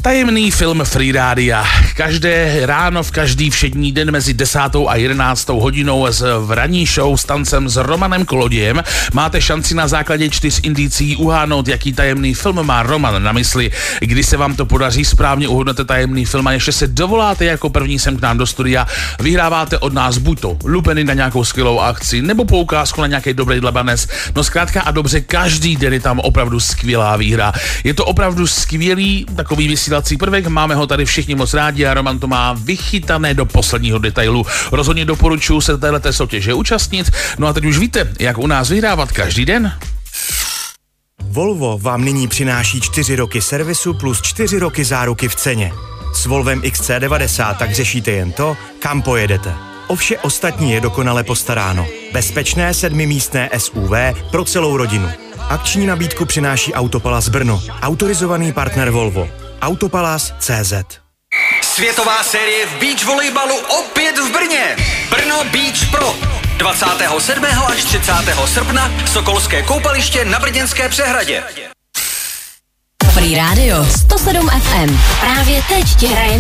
Tajemný film Free Rádia. Každé ráno v každý všední den mezi 10. a 11. hodinou v ranní show s tancem s Romanem Kolodějem máte šanci na základě 4 indicí uhádnout, jaký tajemný film má Roman na mysli. Když se vám to podaří, správně uhodnete tajemný film a ještě se dovoláte jako první sem k nám do studia, vyhráváte od nás buď to lupeny na nějakou skvělou akci, nebo poukázku na nějaký dobrý dlabanec. No zkrátka a dobře, každý den je tam opravdu skvělá výhra. Je to opravdu skvělý takový vysílací prvek, máme ho tady všichni moc rádi a Roman to má vychytané do posledního detailu. Rozhodně doporučuji se téhleté soutěže účastnit. No a teď už víte, jak u nás vyhrávat každý den. Volvo vám nyní přináší 4 roky servisu plus 4 roky záruky v ceně. S Volvem XC90 tak řešíte jen to, kam pojedete. O vše ostatní je dokonale postaráno. Bezpečné 7místné SUV pro celou rodinu. Akční nabídku přináší Autopalas Brno, autorizovaný partner Volvo. Autopalas.cz. Světová série v beach volejbalu opět v Brně. Brno Beach Pro. 27. až 30. srpna Sokolské koupaliště na Brněnské přehradě. Free Radio 107 FM. Právě teď ti hraje